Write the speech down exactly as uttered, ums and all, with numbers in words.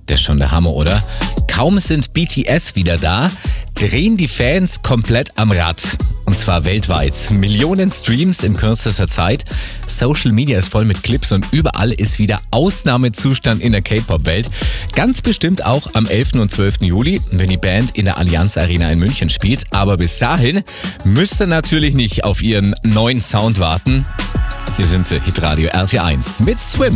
Das ist schon der Hammer, oder? Kaum sind B T S wieder da, drehen die Fans komplett am Rad. Und zwar weltweit. Millionen Streams in kürzester Zeit. Social Media ist voll mit Clips und überall ist wieder Ausnahmezustand in der K-Pop-Welt. Ganz bestimmt auch am elften und zwölften Juli, wenn die Band in der Allianz Arena in München spielt. Aber bis dahin müsst ihr natürlich nicht auf ihren neuen Sound warten. Hier sind sie, Hitradio R T eins mit Swim.